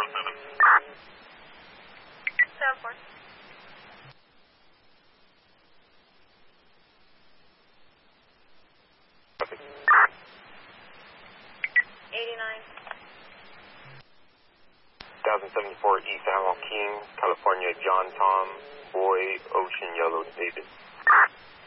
7-4. 89. 1074 East San Joaquin, California, John Tom, Boy, Ocean Yellow, David.